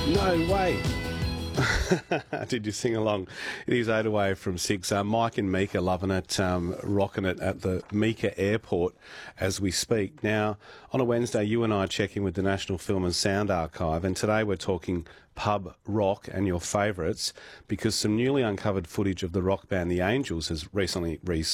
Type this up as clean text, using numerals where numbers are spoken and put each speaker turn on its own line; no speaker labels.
No way. Did you sing along? It is 8 away from 6. Mike and Mika loving it, rocking it at the Mika Airport as we speak. Now, on a Wednesday, you and I are checking with the National Film and Sound Archive, and today we're talking pub rock and your favourites, because some newly uncovered footage of the rock band The Angels has recently